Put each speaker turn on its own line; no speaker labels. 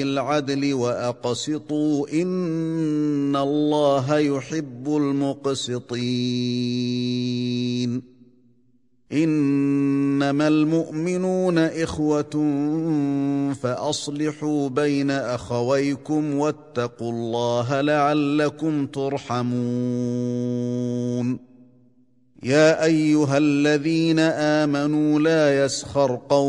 العدل وأقسطوا إن الله يحب المقسطين إنما المؤمنون إخوة فأصلحوا بين أخويكم واتقوا الله لعلكم ترحمون يا أيها الذين آمنوا لا يسخر قوم